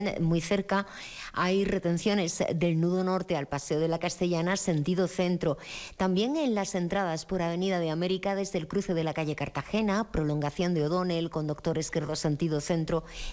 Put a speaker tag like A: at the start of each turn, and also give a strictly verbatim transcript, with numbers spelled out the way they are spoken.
A: Muy cerca hay retenciones del nudo norte al Paseo de la Castellana, sentido centro. También en las entradas por Avenida de América desde el cruce de la calle Cartagena, prolongación de O'Donnell con Doctor Esquerdo, sentido centro.